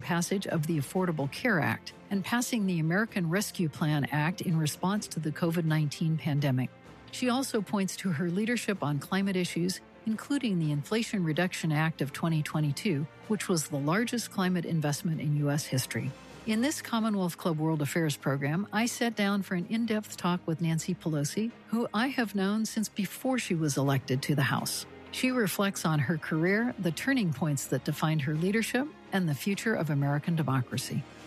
passage of the Affordable Care Act and passing the American Rescue Plan Act in response to the COVID-19 pandemic. She also points to her leadership on climate issues, including the Inflation Reduction Act of 2022, which was the largest climate investment in U.S. history. In this Commonwealth Club World Affairs program, I sat down for an in-depth talk with Nancy Pelosi, who I have known since before she was elected to the House. She reflects on her career, the turning points that defined her leadership, and the future of American democracy.